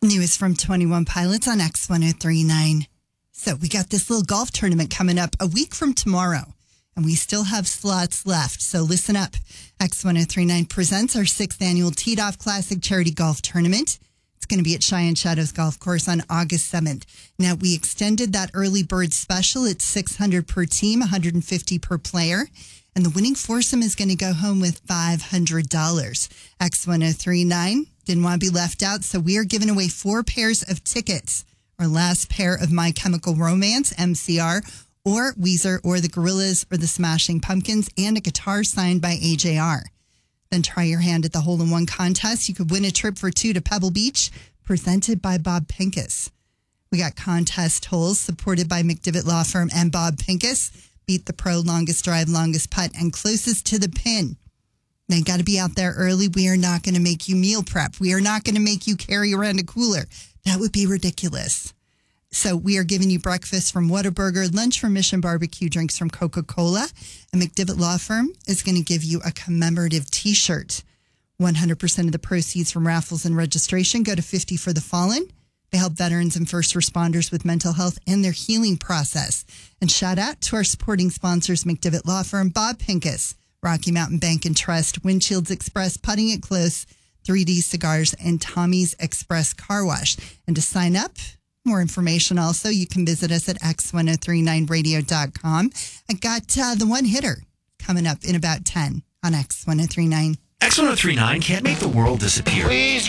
News from 21 Pilots on X1039. So we got this little golf tournament coming up a week from tomorrow, and we still have slots left. So listen up. X1039 presents our 6th annual Teed Off Classic Charity Golf Tournament. It's going to be at Cheyenne Shadows Golf Course on August 7th. Now, we extended that early bird special. It's $600 per team, $150 per player. And the winning foursome is going to go home with $500. X1039 didn't want to be left out, so we are giving away 4 pairs of tickets. Our last pair of My Chemical Romance, MCR, or Weezer, or the Gorillaz, or the Smashing Pumpkins, and a guitar signed by AJR. Then try your hand at the hole-in-one contest. You could win a trip for 2 to Pebble Beach, presented by Bob Pincus. We got contest holes supported by McDivitt Law Firm and Bob Pincus. Beat the pro, longest drive, longest putt, and closest to the pin. Now, you got to be out there early. We are not going to make you meal prep. We are not going to make you carry around a cooler. That would be ridiculous. So we are giving you breakfast from Whataburger, lunch from Mission Barbecue, drinks from Coca-Cola. And McDivitt Law Firm is going to give you a commemorative T-shirt. 100% of the proceeds from raffles and registration go to 50 for the Fallen. They help veterans and first responders with mental health and their healing process. And shout out to our supporting sponsors, McDivitt Law Firm, Bob Pincus, Rocky Mountain Bank and Trust, Windshields Express, Putting It Close, 3D Cigars, and Tommy's Express Car Wash. And to sign up, more information also, you can visit us at x1039radio.com. I got the one hitter coming up in about 10 on X1039. X1039 can't make the world disappear. Please